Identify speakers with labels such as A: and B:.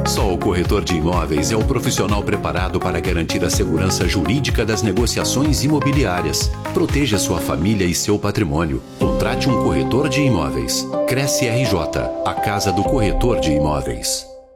A: Só o corretor de imóveis é o profissional preparado para garantir a segurança jurídica das negociações imobiliárias. Proteja sua família e seu patrimônio. Contrate um corretor de imóveis. Cresce RJ, a casa do corretor de imóveis.